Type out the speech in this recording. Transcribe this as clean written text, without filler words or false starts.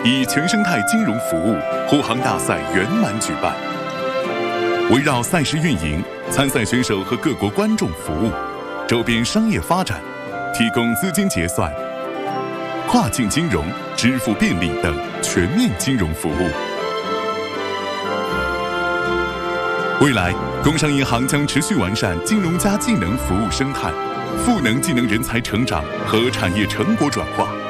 以全生态金融服务护航大赛圆满举办。围绕赛事运营、参赛选手和各国观众服务、周边商业发展，提供资金结算、跨境金融、支付便利等全面金融服务。未来，工商银行将持续完善金融加技能服务生态，赋能技能人才成长和产业成果转化。